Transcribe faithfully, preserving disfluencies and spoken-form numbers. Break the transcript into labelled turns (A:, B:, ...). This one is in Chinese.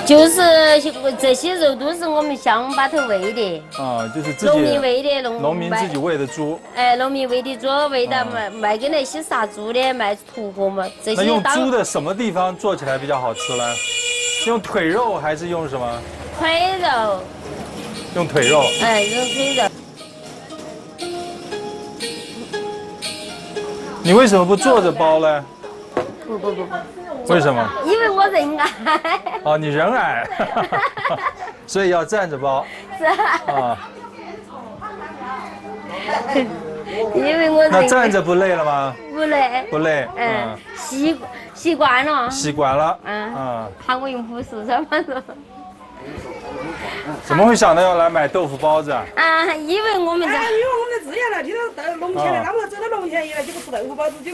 A: 就是这些肉都是我们乡坝头喂的，
B: 啊，就是自己
A: 农民喂的，农
B: 农民自己喂的猪。
A: 哎，农民喂的猪，喂到卖卖给那些杀猪的，卖屠货嘛。这些
B: 那用猪的什么地方做起来比较好吃呢？用腿肉还是用什么？
A: 腿肉。
B: 用腿肉。
A: 哎，用腿肉。
B: 你为什么不坐着包呢？
A: 不不不不。
B: 为什么？
A: 因为我人矮。
B: 哦，你人矮，所以要站着包。
A: 是啊。
B: 啊。
A: 因为我
B: 那站着不累了吗？
A: 不累。
B: 不累。
A: 嗯。习习惯了。
B: 习惯了。
A: 嗯。
B: 啊。
A: 怕我用武术噻，反正。
B: 怎么会想到要来买豆腐包子啊？
A: 啊，因为我们在。
C: 因为我们之前来，听到到农田来，那么走到农田一来，结果吃豆腐包子就。